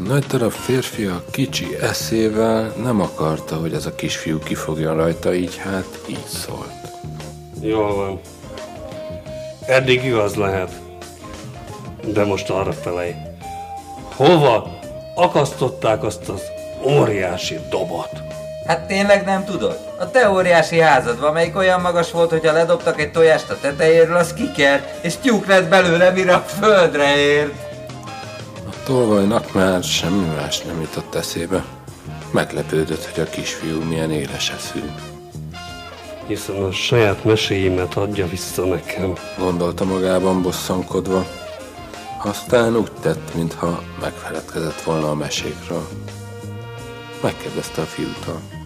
nagy darab férfi a kicsi eszével nem akarta, hogy ez a kisfiú kifogjon rajta, így hát így szólt. Jól van. Eddig igaz lehet. De most arra felej. Hova akasztották azt az óriási dobot? Hát tényleg nem tudod? A te óriási házadban, amelyik olyan magas volt, hogy ha ledobtak egy tojást a tetejéről, az kikert, és tyúk lett belőle, mire a földre ért. A tolvajnak már semmi más nem jutott eszébe. Meglepődött, hogy a kisfiú milyen éles eszű. Hiszen a saját meséimet adja vissza nekem. Gondolta magában bosszankodva. Aztán úgy tett, mintha megfeledkezett volna a mesékről. Megkérdezte a fiútól.